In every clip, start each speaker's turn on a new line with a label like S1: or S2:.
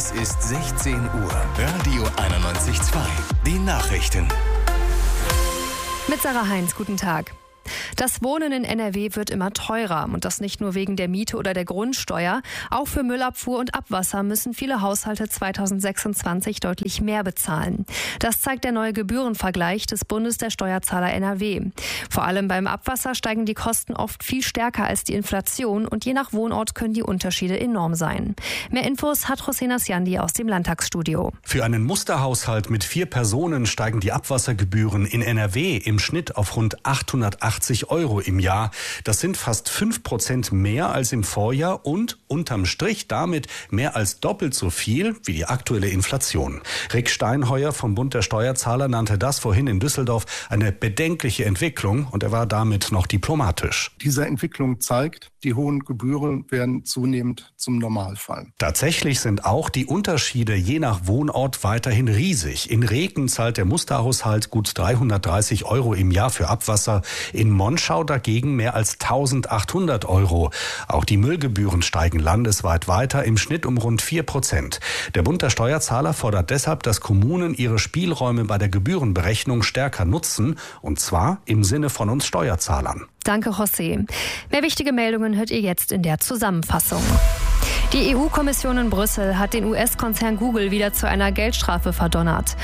S1: Es ist 16 Uhr. Radio 91.2. Die Nachrichten.
S2: Mit Sarah Heinz, guten Tag. Das Wohnen in NRW wird immer teurer und das nicht nur wegen der Miete oder der Grundsteuer. Auch für Müllabfuhr und Abwasser müssen viele Haushalte 2026 deutlich mehr bezahlen. Das zeigt der neue Gebührenvergleich des Bundes der Steuerzahler NRW. Vor allem beim Abwasser steigen die Kosten oft viel stärker als die Inflation und je nach Wohnort können die Unterschiede enorm sein. Mehr Infos hat Hossein Asjandi aus dem Landtagsstudio.
S3: Für einen Musterhaushalt mit 4 Personen steigen die Abwassergebühren in NRW im Schnitt auf rund 880 € im Jahr. Das sind fast 5% mehr als im Vorjahr und unterm Strich damit mehr als doppelt so viel wie die aktuelle Inflation. Rick Steinheuer vom Bund der Steuerzahler nannte das vorhin in Düsseldorf eine bedenkliche Entwicklung und er war damit noch diplomatisch.
S4: Diese Entwicklung zeigt, die hohen Gebühren werden zunehmend zum Normalfall.
S3: Tatsächlich sind auch die Unterschiede je nach Wohnort weiterhin riesig. In Reken zahlt der Musterhaushalt gut 330 € im Jahr für Abwasser. In Monschau dagegen mehr als 1.800 €. Auch die Müllgebühren steigen landesweit weiter, im Schnitt um rund 4%. Der Bund der Steuerzahler fordert deshalb, dass Kommunen ihre Spielräume bei der Gebührenberechnung stärker nutzen, und zwar im Sinne von uns Steuerzahlern.
S2: Danke, José. Mehr wichtige Meldungen hört ihr jetzt in der Zusammenfassung. Die EU-Kommission in Brüssel hat den US-Konzern Google wieder zu einer Geldstrafe verdonnert.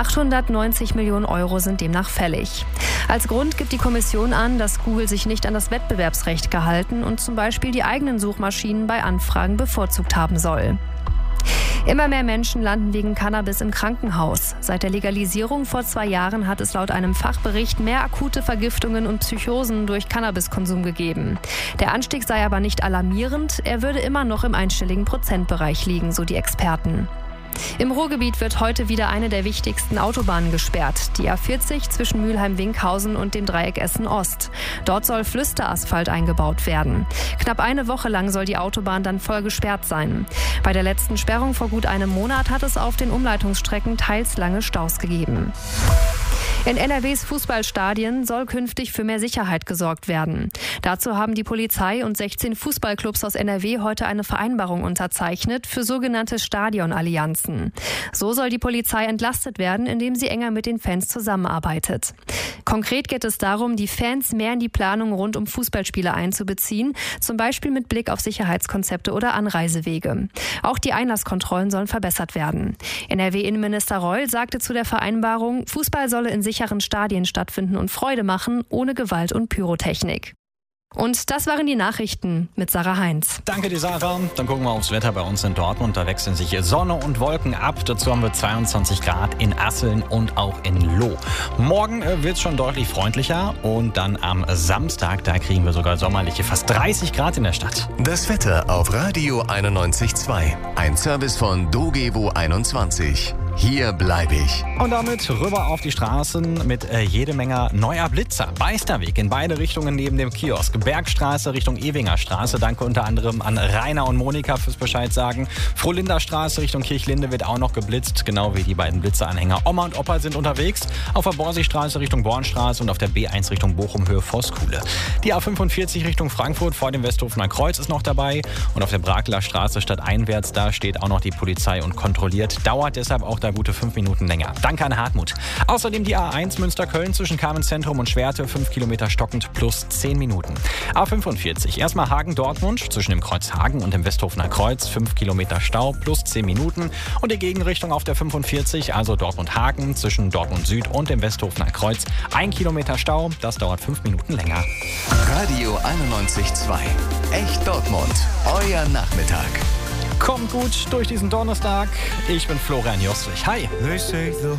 S2: 890 Millionen € sind demnach fällig. Als Grund gibt die Kommission an, dass Google sich nicht an das Wettbewerbsrecht gehalten und zum Beispiel die eigenen Suchmaschinen bei Anfragen bevorzugt haben soll. Immer mehr Menschen landen wegen Cannabis im Krankenhaus. Seit der Legalisierung vor 2 Jahren hat es laut einem Fachbericht mehr akute Vergiftungen und Psychosen durch Cannabiskonsum gegeben. Der Anstieg sei aber nicht alarmierend, er würde immer noch im einstelligen Prozentbereich liegen, so die Experten. Im Ruhrgebiet wird heute wieder eine der wichtigsten Autobahnen gesperrt, die A40 zwischen Mülheim-Winkhausen und dem Dreieck Essen-Ost. Dort soll Flüsterasphalt eingebaut werden. Knapp eine Woche lang soll die Autobahn dann voll gesperrt sein. Bei der letzten Sperrung vor gut einem Monat hat es auf den Umleitungsstrecken teils lange Staus gegeben. In NRWs Fußballstadien soll künftig für mehr Sicherheit gesorgt werden. Dazu haben die Polizei und 16 Fußballclubs aus NRW heute eine Vereinbarung unterzeichnet für sogenannte Stadionallianzen. So soll die Polizei entlastet werden, indem sie enger mit den Fans zusammenarbeitet. Konkret geht es darum, die Fans mehr in die Planung rund um Fußballspiele einzubeziehen, zum Beispiel mit Blick auf Sicherheitskonzepte oder Anreisewege. Auch die Einlasskontrollen sollen verbessert werden. NRW-Innenminister Reul sagte zu der Vereinbarung, Fußball solle in sicheren Stadien stattfinden und Freude machen, ohne Gewalt und Pyrotechnik. Und das waren die Nachrichten mit Sarah Heinz.
S5: Danke dir, Sarah. Dann gucken wir aufs Wetter bei uns in Dortmund. Da wechseln sich Sonne und Wolken ab. Dazu haben wir 22 Grad in Asseln und auch in Lohh. Morgen wird es schon deutlich freundlicher. Und dann am Samstag, da kriegen wir sogar sommerliche fast 30 Grad in der Stadt.
S1: Das Wetter auf Radio 91.2. Ein Service von Dogevo 21. Hier bleibe ich.
S5: Und damit rüber auf die Straßen mit jede Menge neuer Blitzer. Beisterweg in beide Richtungen neben dem Kiosk. Bergstraße Richtung Ewinger Straße. Danke unter anderem an Rainer und Monika fürs Bescheid sagen. Frohlinder Straße Richtung Kirchlinde wird auch noch geblitzt. Genau wie die beiden Blitzeranhänger Oma und Opa sind unterwegs. Auf der Borsigstraße Richtung Bornstraße und auf der B1 Richtung Bochum Höhe Voskuhle. Die A45 Richtung Frankfurt vor dem Westhofener Kreuz ist noch dabei. Und auf der Brakeler Straße stadteinwärts, da steht auch noch die Polizei und kontrolliert. Dauert deshalb auch da gute 5 Minuten länger. Danke an Hartmut. Außerdem die A1 Münster-Köln zwischen Kamenz-Zentrum und Schwerte 5 Kilometer stockend plus 10 Minuten. A45 erstmal Hagen-Dortmund zwischen dem Kreuz Hagen und dem Westhofener Kreuz 5 Kilometer Stau plus 10 Minuten. Und die Gegenrichtung auf der 45, also Dortmund-Hagen zwischen Dortmund Süd und dem Westhofener Kreuz 1 Kilometer Stau. Das dauert 5 Minuten länger.
S1: Radio 91.2. Echt Dortmund. Euer Nachmittag.
S5: Kommt gut durch diesen Donnerstag. Ich bin Florian Jostwig. Hi.